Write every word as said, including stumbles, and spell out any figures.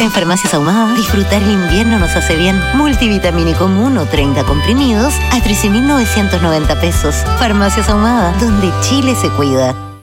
En Farmacias Ahumada, disfrutar el invierno nos hace bien. Multivitamínico Muno treinta comprimidos a trece mil novecientos noventa pesos. Farmacias Ahumada, donde Chile se cuida.